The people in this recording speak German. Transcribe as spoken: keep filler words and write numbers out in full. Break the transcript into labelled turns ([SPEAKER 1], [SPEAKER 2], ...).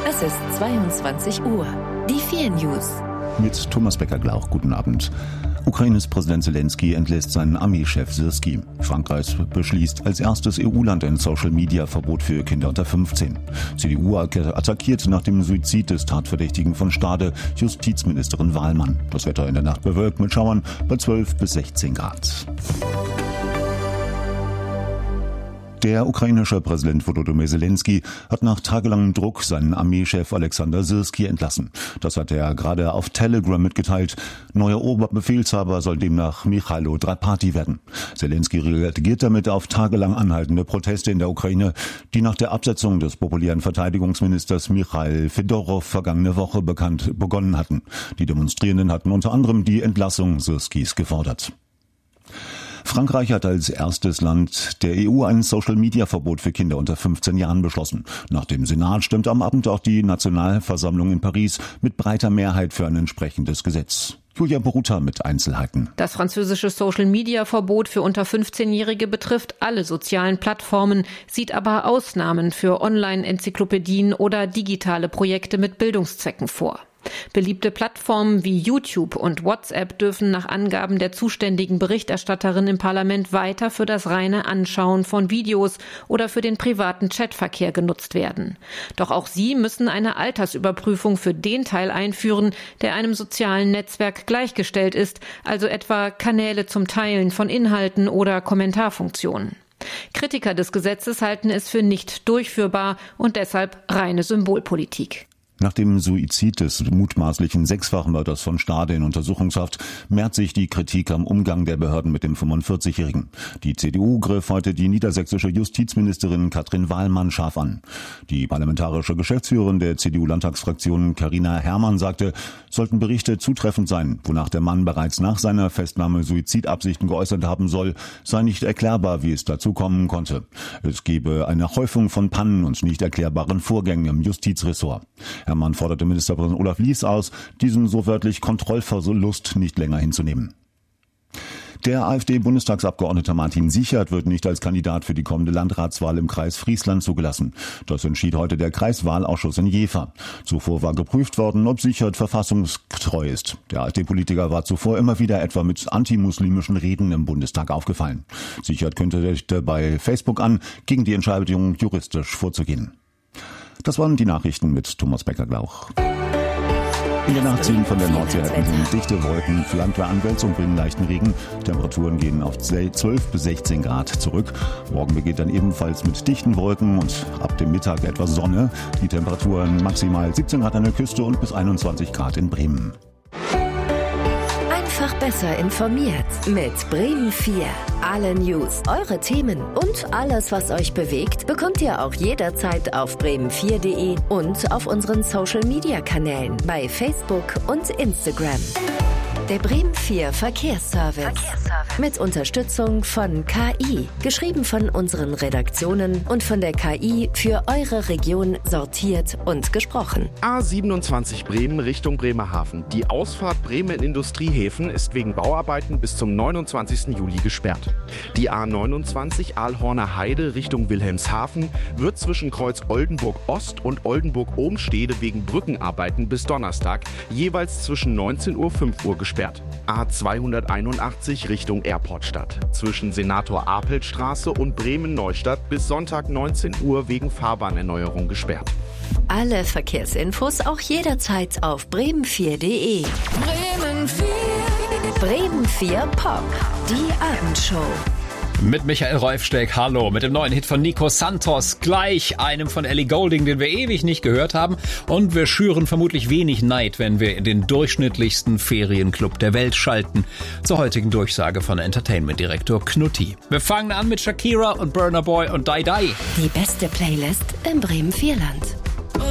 [SPEAKER 1] Es ist zweiundzwanzig Uhr. Die vier News.
[SPEAKER 2] Mit Thomas Becker-Glauch, guten Abend. Ukraines Präsident Zelensky entlässt seinen Armeechef Syrski. Frankreich beschließt als erstes E U-Land ein Social-Media-Verbot für Kinder unter fünfzehn. C D U attackiert nach dem Suizid des Tatverdächtigen von Stade Justizministerin Wahlmann. Das Wetter in der Nacht bewölkt mit Schauern bei zwölf bis sechzehn Grad. Der ukrainische Präsident Volodymyr Zelensky hat nach tagelangem Druck seinen Armeechef Alexander Syrski entlassen. Das hat er gerade auf Telegram mitgeteilt. Neuer Oberbefehlshaber soll demnach Michailo Drapati werden. Zelensky reagiert damit auf tagelang anhaltende Proteste in der Ukraine, die nach der Absetzung des populären Verteidigungsministers Michail Fedorow vergangene Woche bekannt begonnen hatten. Die Demonstrierenden hatten unter anderem die Entlassung Syrskis gefordert. Frankreich hat als erstes Land der E U ein Social-Media-Verbot für Kinder unter fünfzehn Jahren beschlossen. Nach dem Senat stimmt am Abend auch die Nationalversammlung in Paris mit breiter Mehrheit für ein entsprechendes Gesetz. Julia Boruta mit Einzelheiten.
[SPEAKER 3] Das französische Social-Media-Verbot für unter fünfzehnjährige betrifft alle sozialen Plattformen, sieht aber Ausnahmen für Online-Enzyklopädien oder digitale Projekte mit Bildungszwecken vor. Beliebte Plattformen wie YouTube und WhatsApp dürfen nach Angaben der zuständigen Berichterstatterin im Parlament weiter für das reine Anschauen von Videos oder für den privaten Chatverkehr genutzt werden. Doch auch sie müssen eine Altersüberprüfung für den Teil einführen, der einem sozialen Netzwerk gleichgestellt ist, also etwa Kanäle zum Teilen von Inhalten oder Kommentarfunktionen. Kritiker des Gesetzes halten es für nicht durchführbar und deshalb reine Symbolpolitik.
[SPEAKER 2] Nach dem Suizid des mutmaßlichen Sechsfachmörders von Stade in Untersuchungshaft mehrt sich die Kritik am Umgang der Behörden mit dem fünfundvierzigjährigen. Die C D U griff heute die niedersächsische Justizministerin Katrin Wahlmann scharf an. Die parlamentarische Geschäftsführerin der C D U-Landtagsfraktion Carina Herrmann sagte, sollten Berichte zutreffend sein, wonach der Mann bereits nach seiner Festnahme Suizidabsichten geäußert haben soll, sei nicht erklärbar, wie es dazu kommen konnte. Es gebe eine Häufung von Pannen und nicht erklärbaren Vorgängen im Justizressort. Herrmann forderte Ministerpräsident Olaf Lies aus, diesen so wörtlich Kontrollverlust nicht länger hinzunehmen. Der AfD-Bundestagsabgeordnete Martin Sichert wird nicht als Kandidat für die kommende Landratswahl im Kreis Friesland zugelassen. Das entschied heute der Kreiswahlausschuss in Jever. Zuvor war geprüft worden, ob Sichert verfassungstreu ist. Der AfD-Politiker war zuvor immer wieder etwa mit antimuslimischen Reden im Bundestag aufgefallen. Sichert kündigte bei Facebook an, gegen die Entscheidung juristisch vorzugehen. Das waren die Nachrichten mit Thomas Becker-Glauch. In der Nacht ziehen von der Nordsee her dichte Wolken für Landwehr und bringen leichten Regen. Temperaturen gehen auf zwölf bis sechzehn Grad zurück. Morgen beginnt dann ebenfalls mit dichten Wolken und ab dem Mittag etwas Sonne. Die Temperaturen maximal siebzehn Grad an der Küste und bis einundzwanzig Grad in Bremen.
[SPEAKER 1] Einfach besser informiert mit Bremen vier. Alle News, eure Themen und alles, was euch bewegt, bekommt ihr auch jederzeit auf bremen vier punkt de und auf unseren Social-Media-Kanälen bei Facebook und Instagram. Der Bremen vier Verkehrsservice. Verkehrsservice. Mit Unterstützung von K I. Geschrieben von unseren Redaktionen und von der K I für eure Region sortiert und gesprochen.
[SPEAKER 4] A siebenundzwanzig Bremen Richtung Bremerhaven. Die Ausfahrt Bremen Industriehäfen ist wegen Bauarbeiten bis zum neunundzwanzigsten Juli gesperrt. Die A neunundzwanzig Aalhorner Heide Richtung Wilhelmshaven wird zwischen Kreuz Oldenburg Ost und Oldenburg Ohmstede wegen Brückenarbeiten bis Donnerstag jeweils zwischen neunzehn Uhr und fünf Uhr gesperrt. A zweihunderteinundachtzig Richtung Airportstadt. Zwischen Senator-Apelt-Straße und Bremen-Neustadt bis Sonntag neunzehn Uhr wegen Fahrbahnerneuerung gesperrt.
[SPEAKER 1] Alle Verkehrsinfos auch jederzeit auf bremen vier punkt de. Bremen vier. Bremen vier Pop. Die Abendshow.
[SPEAKER 5] Mit Michael Reufsteck, hallo, mit dem neuen Hit von Nico Santos, gleich einem von Ellie Goulding, den wir ewig nicht gehört haben. Und wir schüren vermutlich wenig Neid, wenn wir in den durchschnittlichsten Ferienclub der Welt schalten. Zur heutigen Durchsage von Entertainment-Direktor Knutti. Wir fangen an mit Shakira und Burna Boy und Die Die.
[SPEAKER 1] Die beste Playlist im Bremen vier Land.